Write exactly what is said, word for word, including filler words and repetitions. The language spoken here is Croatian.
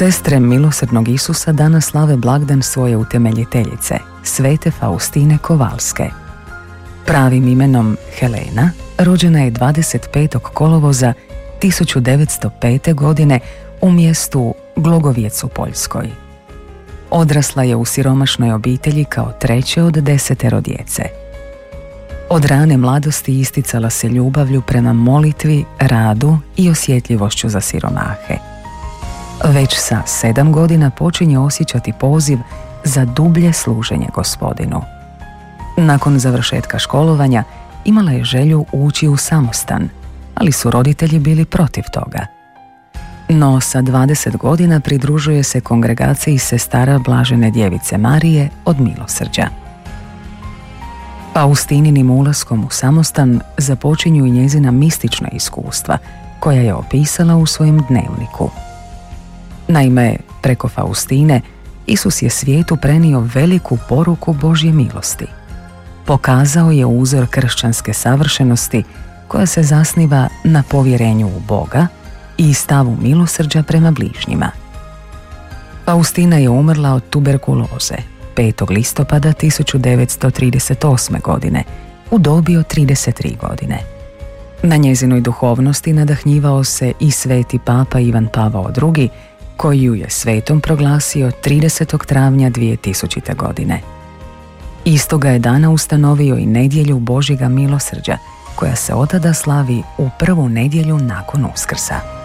Sestre milosrdnog Isusa danas slave blagdan svoje utemeljiteljice, svete Faustine Kovalske. Pravim imenom Helena rođena je dvadeset petog kolovoza tisuću devetsto pete. godine u mjestu Glogovjec u Poljskoj. Odrasla je u siromašnoj obitelji kao treće od desetero djece. Od rane mladosti isticala se ljubavlju prema molitvi, radu i osjetljivošću za siromahe. Već sa sedam godina počinje osjećati poziv za dublje služenje Gospodinu. Nakon završetka školovanja imala je želju ući u samostan, ali su roditelji bili protiv toga. No sa dvadeset godina pridružuje se kongregaciji sestara Blažene djevice Marije od Milosrđa. Faustininim ulaskom u samostan započinju i njezina mistična iskustva, koja je opisala u svojem dnevniku. Naime, preko Faustine Isus je svijetu prenio veliku poruku Božje milosti. Pokazao je uzor kršćanske savršenosti koja se zasniva na povjerenju u Boga i stavu milosrđa prema bližnjima. Faustina je umrla od tuberkuloze petog listopada tisuću devetsto trideset osme. godine u dobi od trideset tri godine. Na njezinoj duhovnosti nadahnjivao se i sveti papa Ivan Pavao drugi, koji ju je svetom proglasio tridesetog travnja dvije tisućite. godine. Istoga je dana ustanovio i nedjelju Božjega milosrđa, koja se od tada slavi u prvu nedjelju nakon Uskrsa.